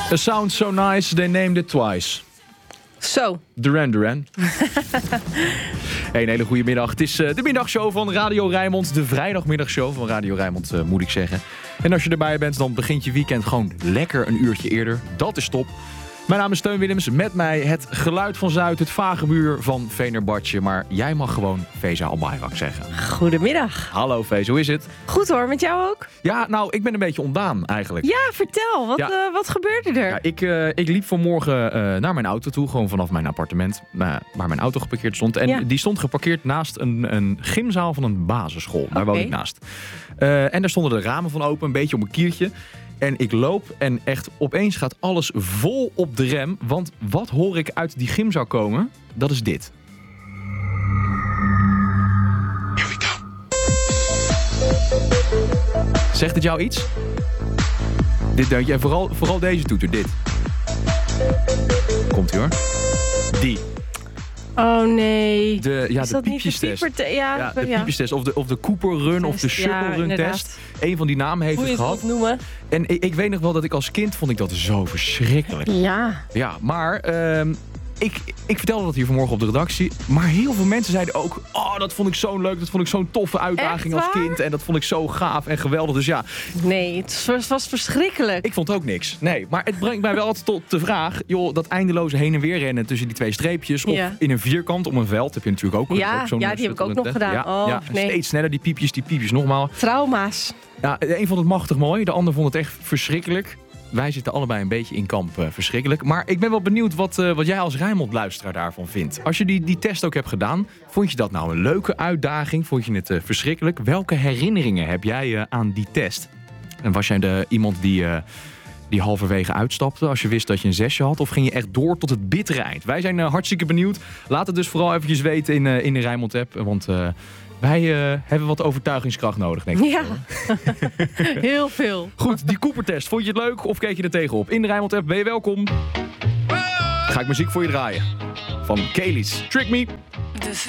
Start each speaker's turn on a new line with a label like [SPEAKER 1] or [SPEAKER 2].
[SPEAKER 1] A sound so nice, they named it twice.
[SPEAKER 2] Zo.
[SPEAKER 1] Duran. Hey, een hele goede middag. Het is de middagshow van Radio Rijnmond. De vrijdagmiddagshow van Radio Rijnmond, moet ik zeggen. En als je erbij bent, dan begint je weekend gewoon lekker een uurtje eerder. Dat is top. Mijn naam is Teun Willems. Met mij het geluid van Zuid, het Vagebuur van Venerbatje. Maar jij mag gewoon Feza Albayrak zeggen.
[SPEAKER 2] Goedemiddag.
[SPEAKER 1] Hallo Feza, hoe is het?
[SPEAKER 2] Goed hoor, met jou ook?
[SPEAKER 1] Ja, nou, ik ben een beetje ontdaan eigenlijk.
[SPEAKER 2] Ja, vertel. Wat gebeurde er?
[SPEAKER 1] Ja, ik liep vanmorgen naar mijn auto toe, gewoon vanaf mijn appartement, waar mijn auto geparkeerd stond. En die stond geparkeerd naast een gymzaal van een basisschool. Daar woon ik naast. En daar stonden de ramen van open, een beetje op een kiertje. En ik loop en echt opeens gaat alles vol op de rem. Want wat hoor ik uit die gymzaal komen? Dat is dit. Here we go. Zegt het jou iets? Dit deuntje. En vooral deze toeter, dit. Komt ie hoor. Die.
[SPEAKER 2] Oh nee.
[SPEAKER 1] De piepjestest. De piepjestest. Of de Cooper Run of de Shuttle Run test. Eén van die namen heeft het gehad.
[SPEAKER 2] Noemen.
[SPEAKER 1] En ik weet nog wel dat ik als kind vond ik dat zo verschrikkelijk.
[SPEAKER 2] Ja.
[SPEAKER 1] Ja, maar ik vertelde dat hier vanmorgen op de redactie. Maar heel veel mensen zeiden ook, dat vond ik zo leuk. Dat vond ik zo'n toffe uitdaging als kind. En dat vond ik zo gaaf en geweldig. Dus ja.
[SPEAKER 2] Nee, het was verschrikkelijk.
[SPEAKER 1] Ik vond ook niks. Nee, maar het brengt mij wel altijd tot de vraag. Joh, dat eindeloze heen en weer rennen tussen die twee streepjes. Of in een vierkant om een veld. Heb je natuurlijk ook.
[SPEAKER 2] Ja, die heb ik ook nog gedaan.
[SPEAKER 1] Steeds sneller die piepjes nogmaals.
[SPEAKER 2] Trauma's.
[SPEAKER 1] Ja, de een vond het machtig mooi. De ander vond het echt verschrikkelijk. Wij zitten allebei een beetje in kamp verschrikkelijk. Maar ik ben wel benieuwd wat jij als Rijnmond-luisteraar daarvan vindt. Als je die test ook hebt gedaan, vond je dat nou een leuke uitdaging? Vond je het verschrikkelijk? Welke herinneringen heb jij aan die test? En was jij iemand die halverwege uitstapte als je wist dat je een 6 had? Of ging je echt door tot het bittere eind? Wij zijn hartstikke benieuwd. Laat het dus vooral eventjes weten in de Rijnmond-app. Want wij hebben wat overtuigingskracht nodig, denk ik.
[SPEAKER 2] Ja, heel veel.
[SPEAKER 1] Goed, die Cooper-test. Vond je het leuk of keek je er tegenop? In de Rijnmond-app ben je welkom. Ga ik muziek voor je draaien. Van Kelis. Trick Me.